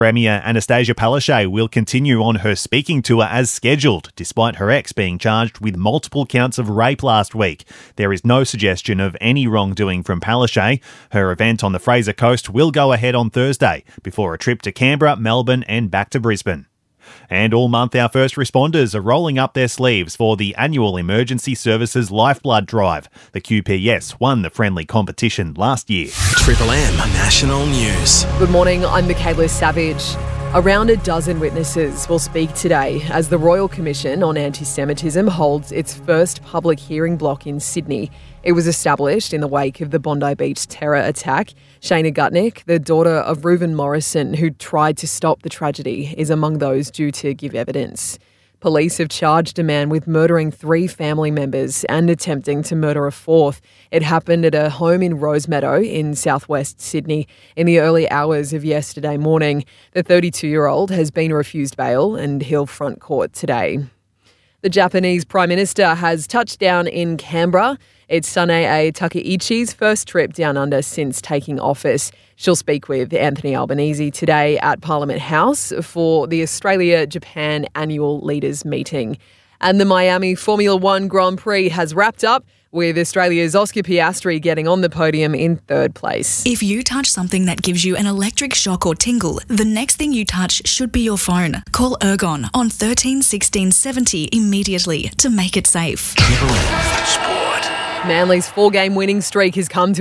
Premier Anastasia Palaszczuk will continue on her speaking tour as scheduled, despite her ex being charged with multiple counts of rape last week. There is no suggestion of any wrongdoing from Palaszczuk. Her event on the Fraser Coast will go ahead on Thursday, before a trip to Canberra, Melbourne and back to Brisbane. And all month, our first responders are rolling up their sleeves for the annual Emergency Services Lifeblood Drive. The QPS won the friendly competition last year. Triple M National News. Good morning, I'm Michaela Savage. Around a dozen witnesses will speak today as the Royal Commission on Anti-Semitism holds its first public hearing block in Sydney. It was established in the wake of the Bondi Beach terror attack. Shana Gutnick, the daughter of Reuven Morrison, who tried to stop the tragedy, is among those due to give evidence. Police have charged a man with murdering 3 family members and attempting to murder a 4th. It happened at a home in Rosemeadow in southwest Sydney in the early hours of yesterday morning. The 32-year-old has been refused bail and he'll front court today. The Japanese Prime Minister has touched down in Canberra. It's Sanae Takaichi's first trip down under since taking office. She'll speak with Anthony Albanese today at Parliament House for the Australia-Japan annual leaders meeting. And the Miami Formula One Grand Prix has wrapped up, with Australia's Oscar Piastri getting on the podium in 3rd place. If you touch something that gives you an electric shock or tingle, the next thing you touch should be your phone. Call Ergon on 13 16 70 immediately to make it safe. Triple M Sport. Manly's 4-game winning streak has come to